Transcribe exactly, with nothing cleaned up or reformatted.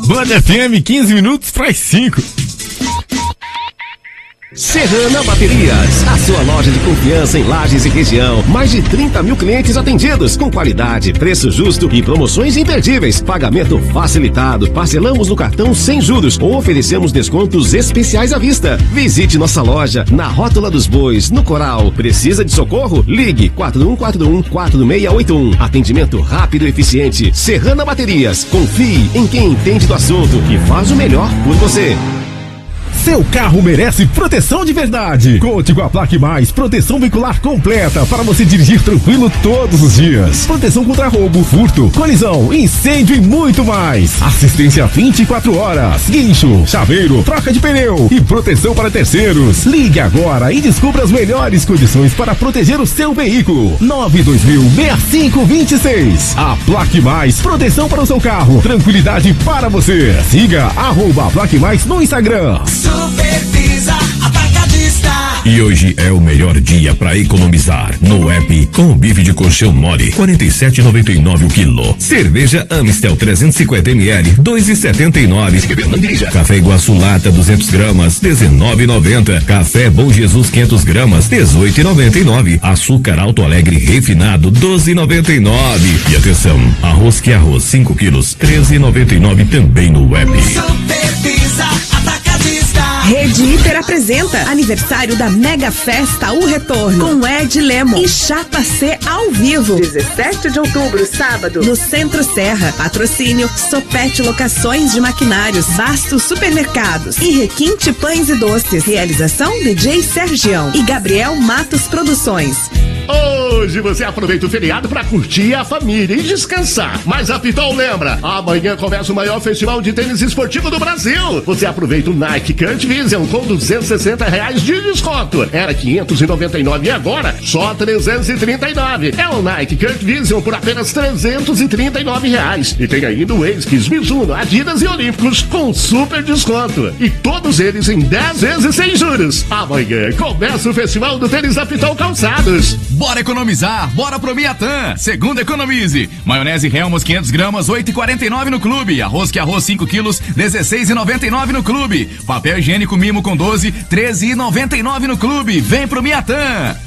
Band F M, quinze minutos para as cinco. Serrana Baterias, a sua loja de confiança em Lages e região. Mais de trinta mil clientes atendidos, com qualidade, preço justo e promoções imperdíveis. Pagamento facilitado, parcelamos no cartão sem juros ou oferecemos descontos especiais à vista. Visite nossa loja na Rótula dos Bois, no Coral. Precisa de socorro? Ligue quatro um quatro um, quatro seis oito um. Atendimento rápido e eficiente. Serrana Baterias, confie em quem entende do assunto e faz o melhor por você. Seu carro merece proteção de verdade. Conte com a Plaque Mais, proteção veicular completa para você dirigir tranquilo todos os dias. Proteção contra roubo, furto, colisão, incêndio e muito mais. Assistência vinte e quatro horas, guincho, chaveiro, troca de pneu e proteção para terceiros. Ligue agora e descubra as melhores condições para proteger o seu veículo. nove dois mil, seis cinco dois seis. A Plaque Mais, proteção para o seu carro, tranquilidade para você. Siga arroba Plaque Mais no Instagram. Supervisa Atacadista. E hoje é o melhor dia para economizar. No app, com o bife de colchão mole, quarenta e sete reais e noventa e nove centavos o quilo. Cerveja Amstel trezentos e cinquenta mililitros, dois reais e setenta e nove centavos. Café Iguaçu Lata duzentos gramas, dezenove reais e noventa centavos. Café Bom Jesus quinhentos gramas, dezoito reais e noventa e nove centavos. Açúcar Alto Alegre refinado, doze reais e noventa e nove centavos. E atenção, arroz que arroz cinco quilos, treze reais e noventa e nove centavos também no app. Supervisa Atacadista. Rede Hiper apresenta aniversário da Mega Festa O Retorno com Ed Lemon e Chapa C ao vivo. dezessete de outubro, sábado, no Centro Serra. Patrocínio Sopete Locações de Maquinários, Bastos Supermercados e Requinte Pães e Doces. Realização D J Sergião e Gabriel Matos Produções. Hoje você aproveita o feriado para curtir a família e descansar. Mas a Pitol lembra, amanhã começa o maior festival de tênis esportivo do Brasil. Você aproveita o Nike Kurt Vision com duzentos e sessenta reais de desconto. Era quinhentos e noventa e nove e agora só trezentos e trinta e nove. É o Nike Kurt Vision por apenas trezentos e trinta e nove reais. E tem ainda o ASICS, Mizuno, Adidas e Olímpicos com super desconto. E todos eles em dez vezes sem juros. Amanhã começa o festival do tênis da Pitol Calçados. Bora economizar, bora pro Miatã. Segunda economize. Maionese Helmos quinhentos gramas, oito reais e quarenta e nove no clube. Arroz que arroz cinco quilos, dezesseis reais e noventa e nove no clube. Papel higiênico Mimo com doze, treze reais e noventa e nove no clube. Vem pro Miatã.